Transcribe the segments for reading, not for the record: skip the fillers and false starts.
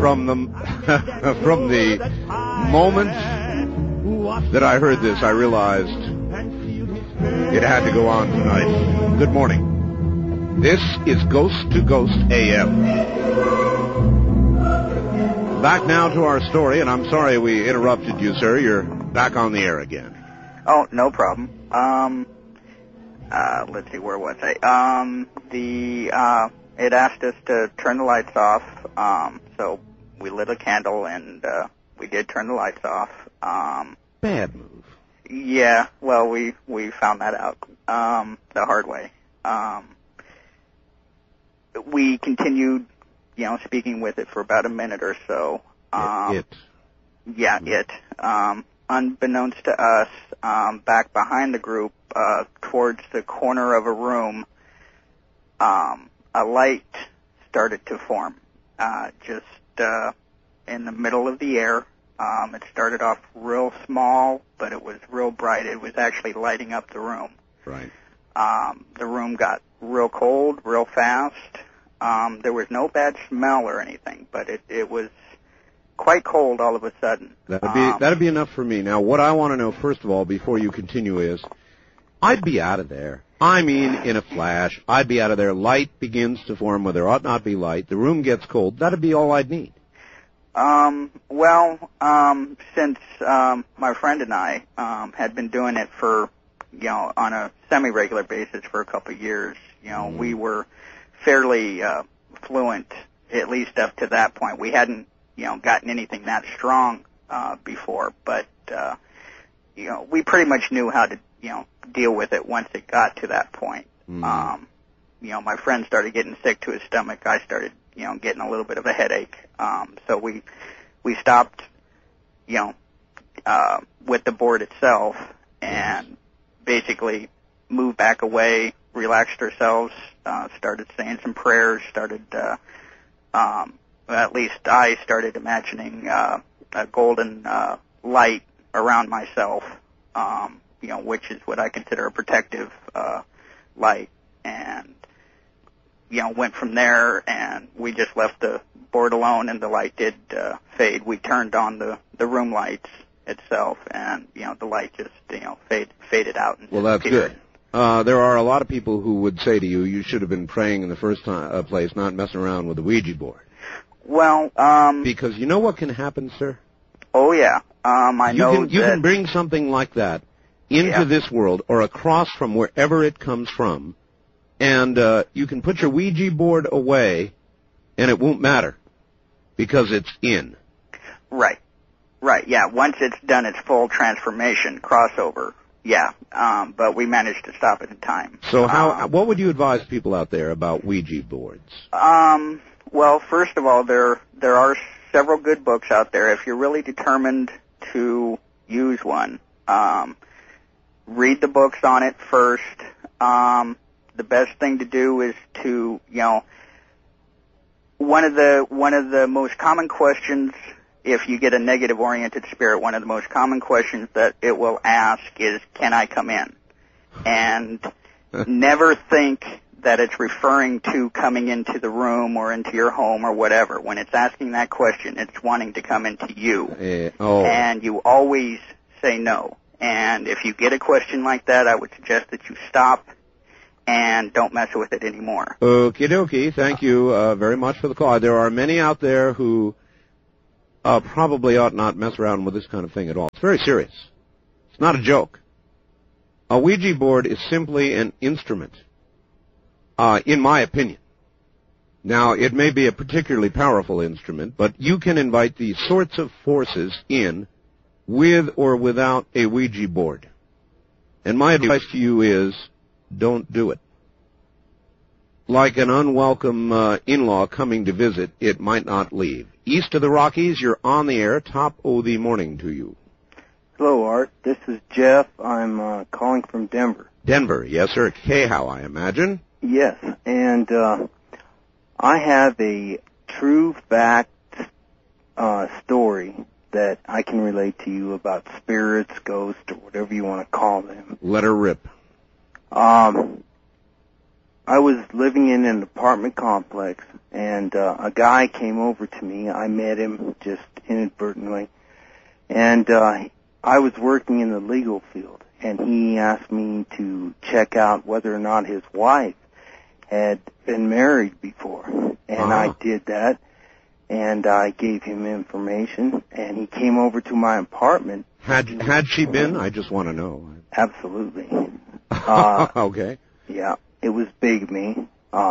from the from the moment that I heard this, I realized it had to go on tonight. Good morning. This is Ghost to Ghost AM. Back now to our story, and I'm sorry we interrupted you, sir. You're back on the air again. Oh, no problem. Let's see, where was I? It asked us to turn the lights off, so we lit a candle, and we did turn the lights off. Bad move. Yeah, well, we found that out the hard way. We continued, speaking with it for about a minute or so. Yeah, it. Unbeknownst to us, back behind the group, towards the corner of a room, a light started to form, just in the middle of the air. It started off real small, but it was real bright. It was actually lighting up the room. Right. The room got real cold, real fast. There was no bad smell or anything, but it was quite cold all of a sudden. That'd be enough for me. Now, what I want to know, first of all, before you continue is, I'd be out of there. I mean, in a flash, I'd be out of there. Light begins to form where there ought not be light. The room gets cold. That'd be all I'd need. Since my friend and I had been doing it for, on a semi-regular basis for a couple of years, we were fairly fluent, at least up to that point. We hadn't, gotten anything that strong before, but, we pretty much knew how to, deal with it once it got to that point. My friend started getting sick to his stomach. I started, getting a little bit of a headache. So we stopped, with the board itself and basically moved back away, relaxed ourselves, started saying some prayers, at least I started imagining a golden light around myself, which is what I consider a protective light, and went from there, and we just left the board alone, and the light did fade. We turned on the room lights itself, and the light just faded out. And well, that's good. There are a lot of people who would say to you, you should have been praying in the first place, not messing around with the Ouija board. Well, because you know what can happen, sir? Oh yeah, I know you can bring something like that into this world or across from wherever it comes from, and you can put your Ouija board away, and it won't matter because it's in. Right. Yeah. Once it's done its full transformation crossover. Yeah. But we managed to stop it in time. So what would you advise people out there about Ouija boards? Well, first of all, there are several good books out there. If you're really determined to use one, read the books on it first. The best thing to do is to, one of the most common questions, if you get a negative-oriented spirit, one of the most common questions that it will ask is, can I come in? And never think that it's referring to coming into the room or into your home or whatever. When it's asking that question, it's wanting to come into you. And you always say no. And if you get a question like that, I would suggest that you stop and don't mess with it anymore. Okie dokie. Thank you very much for the call. There are many out there who probably ought not mess around with this kind of thing at all. It's very serious. It's not a joke. A Ouija board is simply an instrument, in my opinion. Now, it may be a particularly powerful instrument, but you can invite these sorts of forces in with or without a Ouija board. And my advice to you is, don't do it. Like an unwelcome in-law coming to visit, it might not leave. East of the Rockies, you're on the air. Top of the morning to you. Hello, Art. This is Jeff. I'm calling from Denver. Denver, yes, sir. K-How, I imagine. Yes, and I have a true fact story that I can relate to you about spirits, ghosts, or whatever you want to call them. Let her rip. I was living in an apartment complex, and a guy came over to me. I met him just inadvertently, and I was working in the legal field, and he asked me to check out whether or not his wife had been married before, and I did that, and I gave him information, and he came over to my apartment. Had she been? I just want to know. Absolutely. Okay. Yeah, it was bigamy.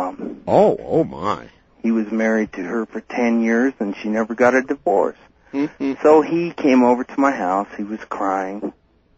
Oh my. He was married to her for 10 years, and she never got a divorce. Mm-hmm. So he came over to my house. He was crying.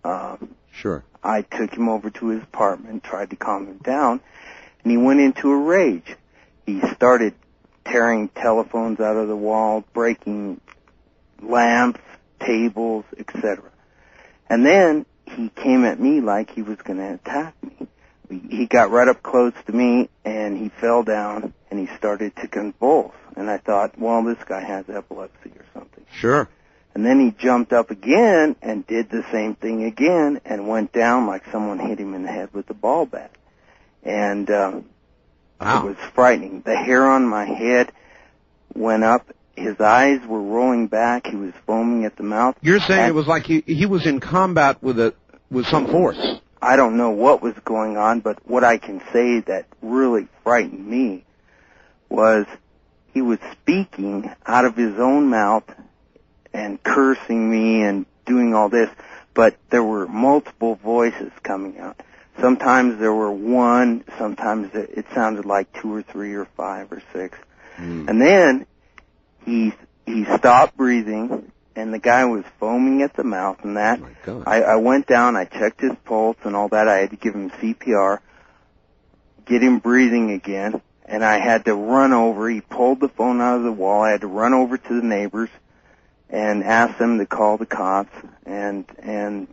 Sure. I took him over to his apartment, tried to calm him down, and he went into a rage. He started tearing telephones out of the wall, breaking lamps, tables, etc. And then he came at me like he was going to attack me. He got right up close to me, and he fell down, and he started to convulse. And I thought, well, this guy has epilepsy or something. Sure. And then he jumped up again and did the same thing again and went down like someone hit him in the head with a ball bat. And wow. It was frightening. The hair on my head went up. His eyes were rolling back. He was foaming at the mouth. You're saying it was like he was in combat with some force. I don't know what was going on, but what I can say that really frightened me was he was speaking out of his own mouth and cursing me and doing all this, but there were multiple voices coming out. Sometimes there were one, sometimes it sounded like 2 or 3 or 5 or 6. And then he stopped breathing, and the guy was foaming at the mouth and that. Oh, I went down, I checked his pulse and all that. I had to give him CPR, get him breathing again, and I had to run over. He pulled the phone out of the wall. I had to run over to the neighbors and ask them to call the cops, and then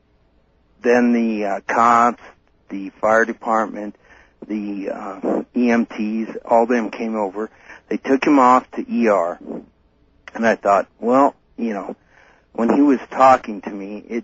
the cops, the fire department, the EMTs, all them came over. They took him off to ER, and I thought, well, you know, when he was talking to me, it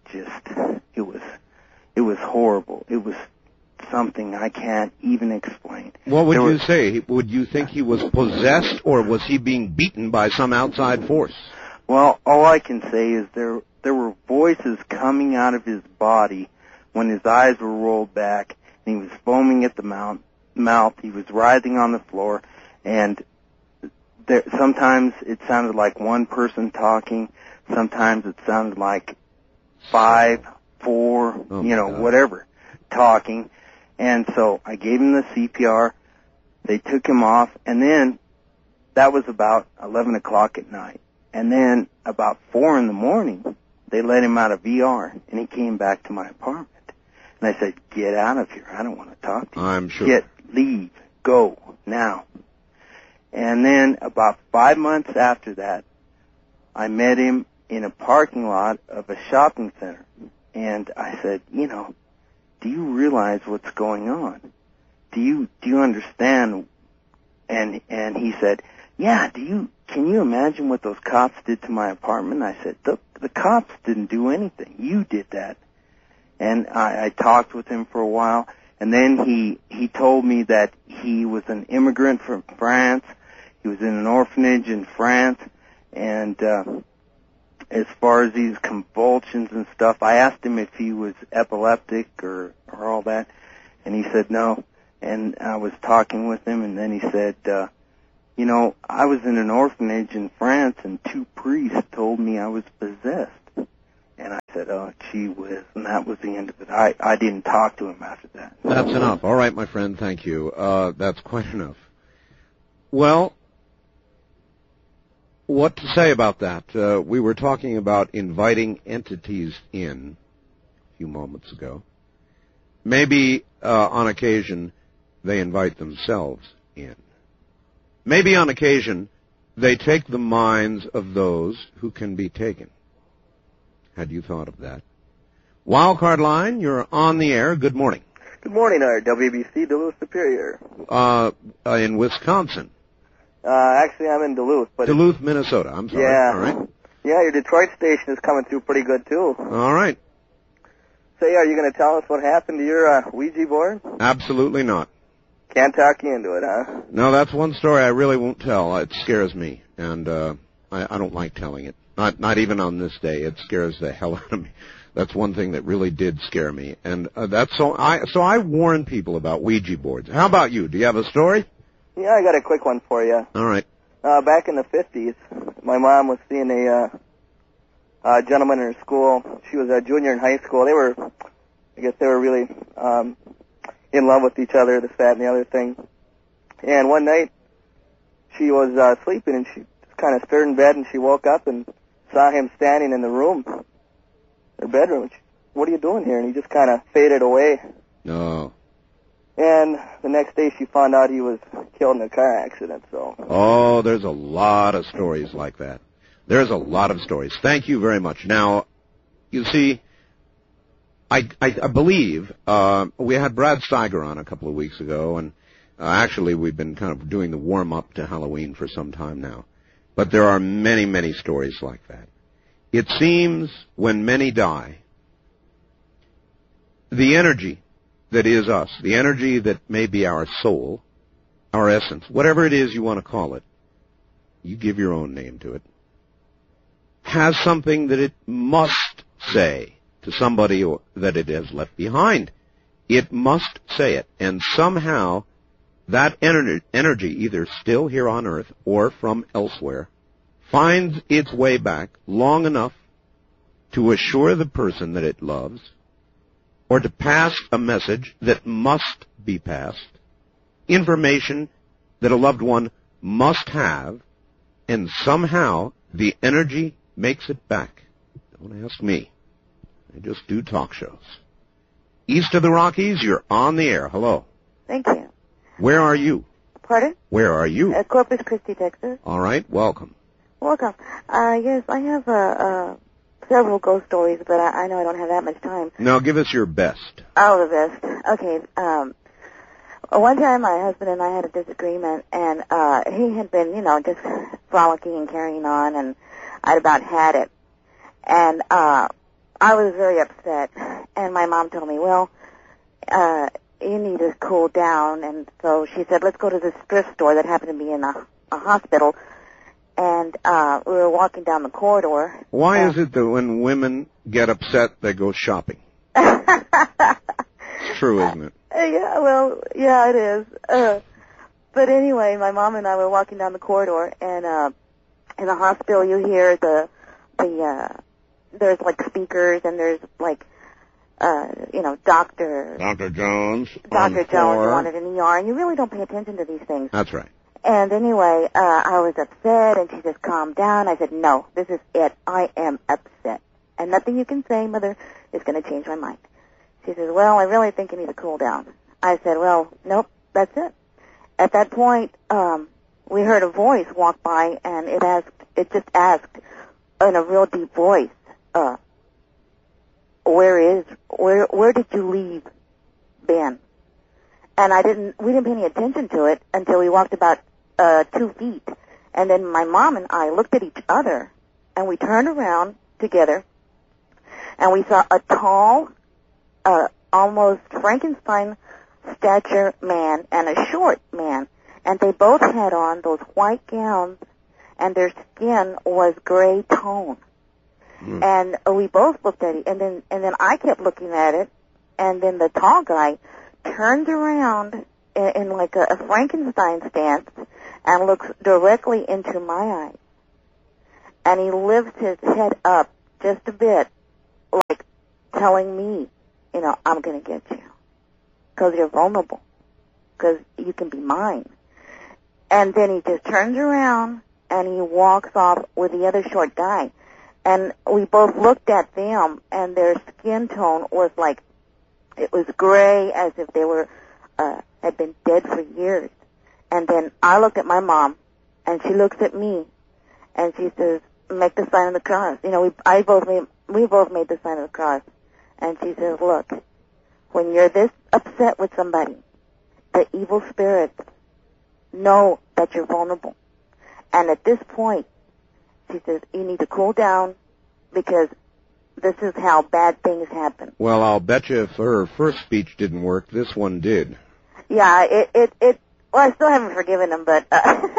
was horrible. It was something I can't even explain. What would you say? Would you think he was possessed, or was he being beaten by some outside force? Well, all I can say is there were voices coming out of his body when his eyes were rolled back, and he was foaming at the mouth. He was writhing on the floor, and sometimes it sounded like one person talking. Sometimes it sounded like 5, 4, whatever, talking. And so I gave him the CPR. They took him off, and then that was about 11 o'clock at night. And then about 4 in the morning, they let him out of ER, and he came back to my apartment. And I said, get out of here. I don't want to talk to you. I'm sure. Leave, go, now. And then about 5 months after that, I met him in a parking lot of a shopping center. And I said, do you realize what's going on? Do you understand? And he said, yeah, can you imagine what those cops did to my apartment? I said, the cops didn't do anything. You did that. And I talked with him for a while, and then he told me that he was an immigrant from France. He was in an orphanage in France, and as far as these convulsions and stuff, I asked him if he was epileptic or all that, and he said no. And I was talking with him, and then he said, I was in an orphanage in France, and 2 priests told me I was possessed. And I said, oh, gee whiz, and that was the end of it. I didn't talk to him after that. That's enough. All right, my friend, thank you. That's quite enough. Well, what to say about that? We were talking about inviting entities in a few moments ago. Maybe on occasion they invite themselves in. Maybe on occasion they take the minds of those who can be taken. Had you thought of that? Wildcard line, you're on the air. Good morning. Good morning, WBC, Duluth Superior. In Wisconsin. Actually, I'm in Duluth. But Duluth, Minnesota. I'm sorry. Yeah. All right. Yeah, your Detroit station is coming through pretty good, too. All right. Say, are you going to tell us what happened to your Ouija board? Absolutely not. Can't talk you into it, huh? No, that's one story I really won't tell. It scares me, and I don't like telling it. Not even on this day. It scares the hell out of me. That's one thing that really did scare me, and so I warn people about Ouija boards. How about you? Do you have a story? Yeah, I got a quick one for you. All right. Back in the 50s, my mom was seeing a gentleman in her school. She was a junior in high school. I guess they were really in love with each other, this, that, and the other thing. And one night, she was sleeping, and she just kind of stirred in bed, and she woke up and saw him standing in the room, her bedroom. What are you doing here? And he just kind of faded away. No. And the next day, she found out he was killed in a car accident. So. Oh, there's a lot of stories like that. There's a lot of stories. Thank you very much. Now, you see, I believe we had Brad Steiger on a couple of weeks ago, and actually we've been kind of doing the warm-up to Halloween for some time now. But there are many, many stories like that. It seems when many die, the energy that is us, the energy that may be our soul, our essence, whatever it is you want to call it, you give your own name to it, has something that it must say to somebody that it has left behind. It must say it. And somehow that energy, either still here on Earth or from elsewhere, finds its way back long enough to assure the person that it loves or to pass a message that must be passed, information that a loved one must have, and somehow the energy makes it back. Don't ask me. I just do talk shows. East of the Rockies, you're on the air. Hello. Thank you. Where are you? Pardon? Where are you? Corpus Christi, Texas. All right, welcome. Welcome. Yes, I have several ghost stories, but I know I don't have that much time. Now, give us your best. Oh, the best. Okay. One time my husband and I had a disagreement, and he had been, just frolicking and carrying on, and I'd about had it. And I was very upset, and my mom told me, well, you need to cool down, and so she said, let's go to this thrift store that happened to be in a hospital, and we were walking down the corridor. Why is it that when women get upset, they go shopping? It's true, isn't it? Yeah, well, yeah, it is. But anyway, my mom and I were walking down the corridor, and in the hospital you hear there's like speakers, and there's like, Dr. Jones. Dr. Jones wanted an ER, and you really don't pay attention to these things. That's right. And anyway, I was upset, and she says, calm down. I said, no, this is it. I am upset. And nothing you can say, Mother, is going to change my mind. She says, well, I really think you need to cool down. I said, well, nope, that's it. At that point, we heard a voice walk by, and it just asked in a real deep voice, where did you leave Ben? And we didn't pay any attention to it until we walked about 2 feet. And then my mom and I looked at each other, and we turned around together, and we saw a tall, almost Frankenstein stature man and a short man. And they both had on those white gowns, and their skin was gray tone. Mm. And we both looked at it, and then I kept looking at it, and then the tall guy turns around in like a Frankenstein stance and looks directly into my eyes. And he lifts his head up just a bit, like telling me, I'm going to get you. Because you're vulnerable. Because you can be mine. And then he just turns around and he walks off with the other short guy. And we both looked at them, and their skin tone was like, it was gray, as if they were had been dead for years. And then I looked at my mom, and she looks at me, and she says, "Make the sign of the cross." We both made the sign of the cross. And she says, "Look, when you're this upset with somebody, the evil spirits know that you're vulnerable. And at this point," she says, "you need to cool down, because this is how bad things happen." Well, I'll bet you if her first speech didn't work, this one did. Yeah, well, I still haven't forgiven him, but,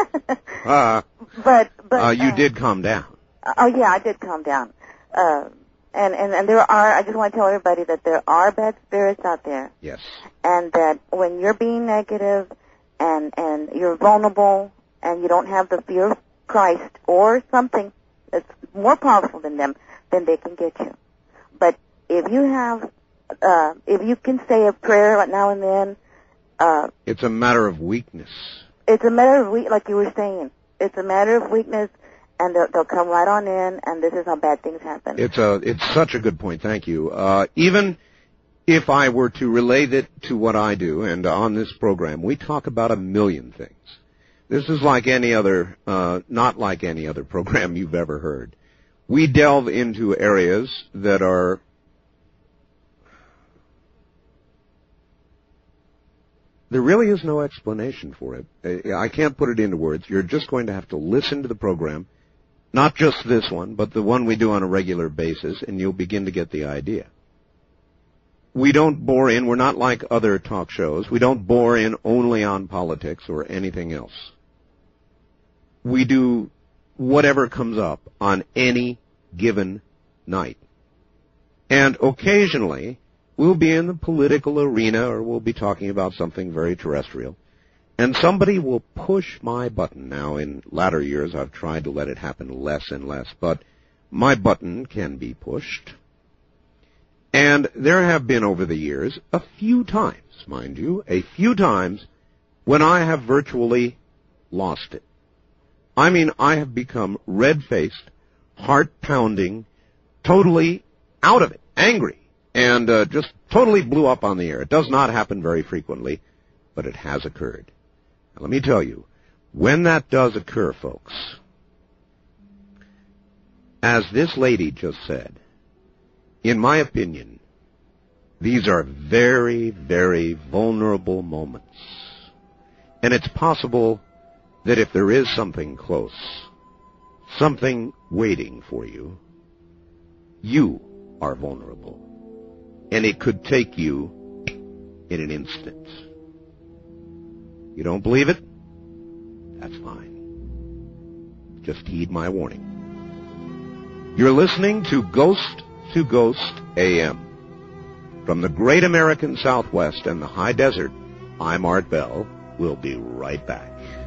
you did calm down. Oh yeah, I did calm down. And there are, I just want to tell everybody that there are bad spirits out there. Yes. And that when you're being negative and you're vulnerable and you don't have the fear of Christ or something that's more powerful than them, then they can get you. But if you have, if you can say a prayer now and then, it's a matter of weakness. It's a matter of like you were saying. It's a matter of weakness, and they'll come right on in, and this is how bad things happen. It's such a good point. Thank you. Even if I were to relate it to what I do, and on this program, we talk about a million things. This is like any other, not like any other program you've ever heard. We delve into areas that are there really is no explanation for it. I can't put it into words. You're just going to have to listen to the program, not just this one, but the one we do on a regular basis, and you'll begin to get the idea. We don't bore in. We're not like other talk shows. We don't bore in only on politics or anything else. We do whatever comes up on any given night. And occasionally, we'll be in the political arena, or we'll be talking about something very terrestrial, and somebody will push my button. Now, in latter years, I've tried to let it happen less and less, but my button can be pushed. And there have been, over the years, a few times, mind you, a few times, when I have virtually lost it. I mean, I have become red-faced, heart-pounding, totally out of it, angry, and just totally blew up on the air. It does not happen very frequently, but it has occurred. Now, let me tell you, when that does occur, folks, as this lady just said, in my opinion, these are very, very vulnerable moments. And it's possible that if there is something close, something waiting for you, you are vulnerable. And it could take you in an instant. You don't believe it? That's fine. Just heed my warning. You're listening to Ghost AM. From the great American Southwest and the high desert, I'm Art Bell. We'll be right back.